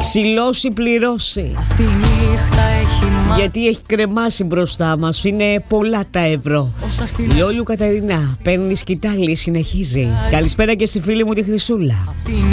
Ξυλώσει πληρώσει. Αυτή η νύχτα έχει γιατί έχει κρεμάσει μπροστά μας. Είναι πολλά τα ευρώ. Λόλου Κατερίνα παίρνει σκητάλη, συνεχίζει. Καλησπέρα και στη φίλη μου τη Χρυσούλα.